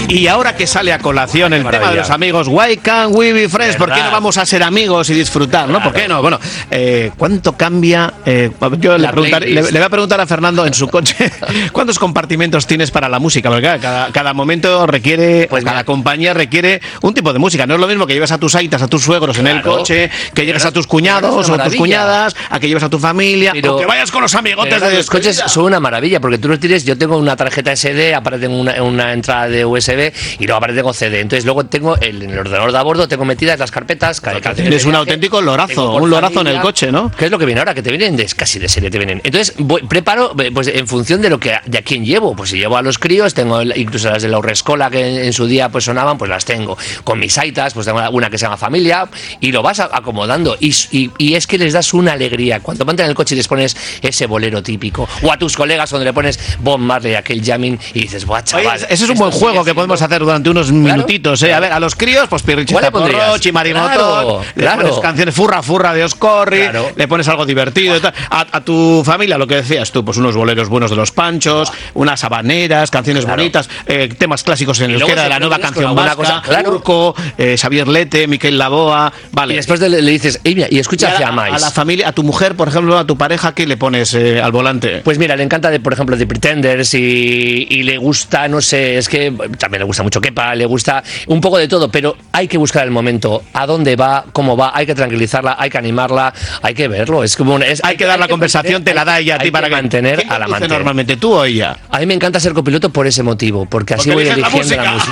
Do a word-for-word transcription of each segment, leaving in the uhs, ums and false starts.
Y ahora que sale a colación el tema de los amigos, why can't we be friends? ¿Por qué no vamos a ser amigos y disfrutar? ¿No? ¿Por qué no? Bueno, eh, ¿cuánto cambia? Eh, yo le, le, le voy a preguntar a Fernando en su coche ¿cuántos compartimentos tienes para la música? Porque cada, cada momento requiere, pues cada compañía requiere un tipo de música. No es lo mismo que lleves a tus aitas, a tus suegros en el coche, que llegues a tus cuñados o tus cuñadas, a que lleves a tu familia, pero, o que vayas con los amigotes de los coches. Son una maravilla, porque tú los tienes, yo tengo una tarjeta ese de, aparte tengo una, una entrada de U S B y luego aparte tengo C D. Entonces luego tengo el, en el ordenador de a bordo, tengo metidas las carpetas. Tienes un auténtico lorazo, un lorazo familia, en el coche, ¿no? ¿Qué es lo que viene ahora? Que te vienen de, casi de serie, te vienen. Entonces voy, preparo, pues en función de lo que de a quién llevo. Pues si llevo a los críos, tengo incluso las de la Urrescola que en, en su día pues sonaban, pues las tengo. Con mis aitas, pues tengo una que se llama Familia y lo vas acomodando. Y, y, y es que les das una alegría. Cuando montan en el coche y les pones ese bolero típico, o a tus colegas donde le pones Bob Marley, aquel jamming, y dices, buah, chaval. Oye, ese es un buen juego que podemos hacer durante unos ¿Claro? minutitos, ¿eh? Claro. A ver, a los críos, pues Pirrichita Porrochi, Marimoto, claro, le claro. pones canciones Furra Furra de Oscorri, claro. le pones algo divertido y tal. A, a tu familia, lo que decías tú, pues unos boleros buenos de los Panchos, unas habaneras, canciones claro. bonitas, eh, temas clásicos en euskera de la nueva canción vasca, cosa, claro. Urco, eh, Xavier Lete, Miquel Laboa, vale. Y después de, le, le dices, y, mira, y escucha hacia más. A la familia, a tu mujer, por ejemplo, a tu pareja, ¿qué le pones eh, al volante? Pues mira, le encanta, de, por ejemplo, The Pretenders y, y le gusta, no sé, es que también le gusta mucho Kepa, le gusta un poco de todo, pero hay que buscar el momento, a dónde va, cómo va, hay que tranquilizarla, hay que animarla, hay que verlo. Es como una, es, hay, hay que dar la que conversación, te la da ella a ti para que mantener a la mantener. Normalmente tú o ella. A mí me encanta ser copiloto por ese motivo, porque así porque voy eligiendo la música.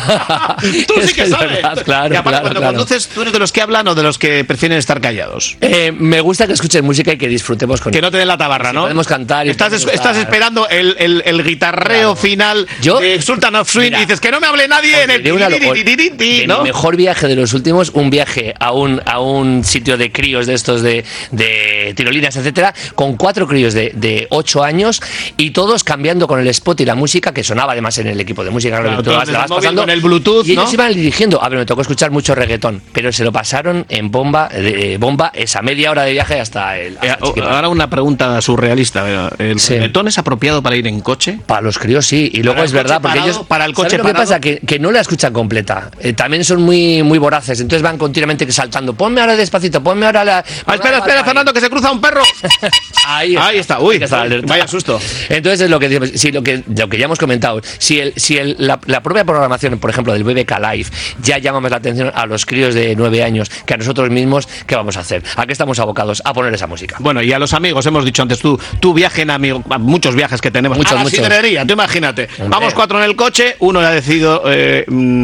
La música. Tú sí que sabes. Verdad, claro, y aparte, claro, cuando claro. conduces, ¿tú eres de los que hablan o de los que prefieren estar callados? Eh, me gusta que escuchen música y que disfrutemos con que no te den la tabarra, ¿no? Podemos cantar y estás, es, estás esperando el, el, el guitarreo claro. final Yo, de Sultan of Swing y dices que no me hable nadie en el de una, de ¿no? Mi mejor viaje de los últimos, un viaje a un, a un sitio de críos de estos de, de tirolinas, etcétera, con cuatro críos de, de ocho años y todos cambiando con el spot y la música que sonaba además en el equipo de música, claro, claro, vas, vas pasando con el Bluetooth, y ellos ¿no? iban dirigiendo. A ver, me tocó escuchar mucho reggaetón, pero se lo pasaron en bomba, de, bomba esa media hora de viaje hasta el hasta eh, ahora una pregunta surrealista, ¿el sí. reggaetón es apropiado para ir en coche? Para los críos sí, y luego es verdad porque parado, ellos para el coche ¿sabes lo que pasa? Que, que no la escuchan completa, eh, también son muy muy voraces, entonces van continuamente saltando, ponme ahora despacito, ponme ahora la... Ah, espera, espera, Fernando, que se cruza un perro. Ahí está, ahí está, uy, está vaya susto. Entonces es lo que decimos, si lo que, lo que ya hemos comentado, si el, si el, la, la propia programación, por ejemplo, del B B K Live, ya llamamos la atención a los críos de nueve años, que a nosotros mismos, ¿qué vamos a hacer? ¿A qué estamos abocados? A poner esa música. Bueno, y a los amigos, hemos dicho antes, tú, tú viaje en amigo, muchos viajes que tenemos, muchos, a la muchos. sidrería, tú imagínate, Hombre. vamos cuatro en el coche, uno ha decidido eh,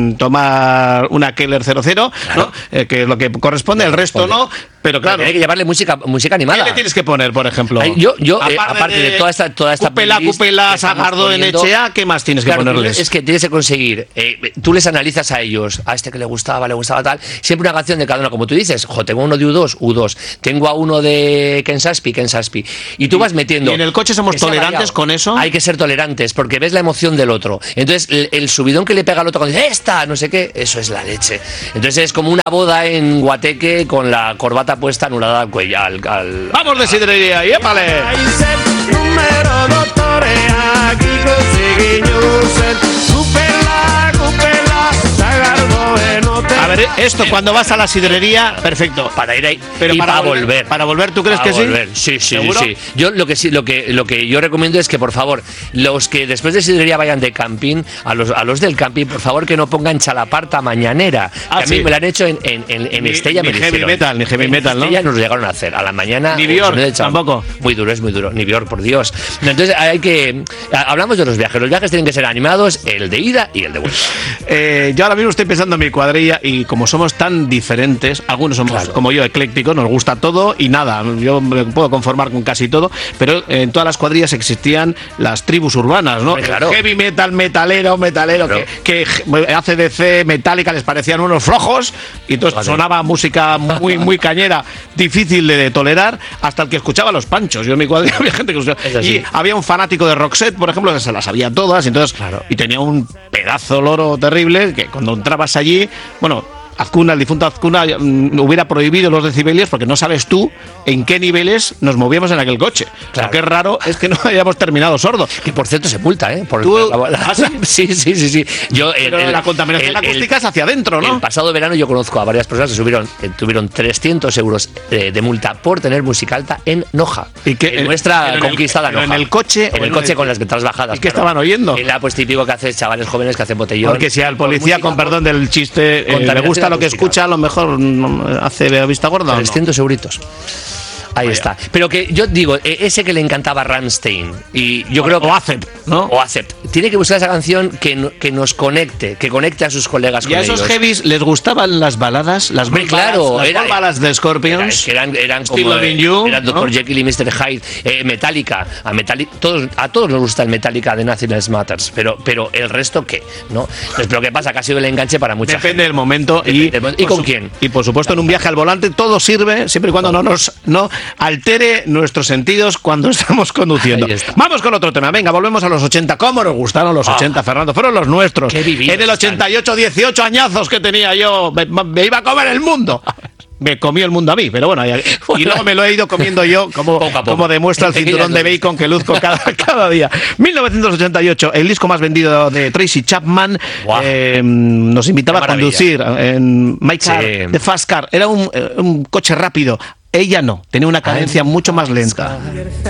tomar una Keller cero cero, claro. ¿no? eh, que es lo que corresponde, el resto no, pero claro. Hay que llevarle música, música animada. ¿Qué le tienes que poner, por ejemplo? Ay, yo, yo aparte, eh, aparte de, de toda esta, toda esta Cupela, Cupela, Sagardo, Enechea, ¿qué más tienes que claro, ponerles? Es que tienes que conseguir, eh, tú les analizas a ellos, a este que le gustaba, le gustaba tal, siempre una canción de cada uno, como tú dices, jo, tengo uno de U dos, U dos, tengo a uno de Ken Saspi, Ken Saspi, y tú y, vas metiendo. ¿Y en el coche somos tolerantes con eso? Hay que ser tolerantes, porque ves la emoción del otro. Entonces, el, el subidón que le pega al otro cuando dice, ¡esta! No sé qué, eso es la leche. Entonces es como una boda en Guateque con la corbata puesta anulada al cuello. Al, al, ¡Vamos de sidrería! ¡Y épale! A ver, esto cuando vas a la sidrería, perfecto. Para ir ahí, pero y para, para volver, volver. Para volver, ¿tú crees para que volver. sí? Sí, sí, sí. Yo lo que sí, lo que lo que yo recomiendo es que por favor, los que después de sidrería vayan de camping, a los a los del camping, por favor que no pongan chalaparta mañanera. Ah, que a sí. mí me lo han hecho en, en, en, en ni, Estella, ni me heavy dijeron. metal, ni heavy en metal, ¿no? Estella nos lo llegaron a hacer a la mañana. Ni Björk, tampoco. Muy duro, es muy duro. Ni Björk, por Dios. Entonces hay que hablamos de los viajes. Los viajes tienen que ser animados, el de ida y el de vuelta. Eh, yo ahora mismo estoy pensando en mi cuadrilla y como somos tan diferentes, algunos somos claro. como yo eclécticos, nos gusta todo y nada, yo me puedo conformar con casi todo, pero en todas las cuadrillas existían las tribus urbanas, ¿no? Claro. Heavy metal, metalero, metalero, claro. que, que A C D C, Metallica les parecían unos flojos y entonces vale. sonaba música muy muy cañera, difícil de, de tolerar, hasta el que escuchaba los Panchos. Yo en mi cuadrilla había gente que escuchaba, y había un fanático de Roxette, por ejemplo, que se las sabía todas, y entonces claro. y tenía un pedazo loro terrible que cuando entrabas allí, bueno, Azcuna, el difunto Azcuna, mm, hubiera prohibido los decibelios porque no sabes tú en qué niveles nos movíamos en aquel coche. Claro. Lo que es raro es que no hayamos terminado sordos. Que por cierto se multa, ¿eh? Por ¿Tú? la- la- ¿Ah, sí? sí, sí, sí, sí. Yo, el- Pero el- la contaminación el- el- acústica es hacia adentro, ¿no? El pasado verano yo conozco a varias personas que subieron, que tuvieron trescientos euros eh, de multa por tener música alta en Noja. ¿Y qué? En nuestra Pero en el- conquistada pero Noja. en el coche En o el en coche el- con las ventanas bajadas. ¿Y qué estaban oyendo? En la pues típico que hace chavales jóvenes que hacen botellón. Porque si al Por policía, música, con perdón del chiste, eh, le contaminación gusta lo que acústica. escucha, a lo mejor mm, hace vista gorda. ¿o no? trescientos euritos. Ahí Vaya. está. Pero que yo digo, eh, ese que le encantaba a Rammstein, y yo creo que. O Accept, ¿no? O Accept. Tiene que buscar esa canción que, no- que nos conecte, que conecte a sus colegas Y con a esos ellos. heavies les gustaban las baladas, las Hombre, bol claro, balas, las era- bol balas de Era- Scorpions. que eran, eran Still como Loving eh, You, eran doctor ¿no? Jekyll y mister Hyde, eh, Metallica, a Metallica, todos, a todos nos gusta el Metallica de Nothing Else Matters, pero, pero el resto qué, ¿no? Entonces, pero qué pasa, que ha sido el enganche para mucha Depende gente. del momento y, Depende del momento. ¿Y por con su- quién? Y por supuesto en un viaje al volante todo sirve siempre y cuando no nos no altere nuestros sentidos cuando estamos conduciendo. Ahí está. Vamos con otro tema. Venga, volvemos a los ochenta. ¿Cómo nos gustaron los Ah. ochenta, Fernando? Fueron los nuestros. Qué vividos En el ochenta y ocho, dieciocho añazos que tenía yo, me, me iba a comer el mundo. Me comió el mundo a mí, pero bueno, y, y luego me lo he ido comiendo yo, como, Poco a poco. como demuestra el En cinturón de pequeñas bacon que luzco cada, cada día. mil novecientos ochenta y ocho, el disco más vendido de Tracy Chapman, Guau. eh, nos invitaba Qué a maravilla. conducir en My Car, Sí. The Fast Car. Era un, eh, un coche rápido. Ella no, tenía una cadencia mucho más lenta.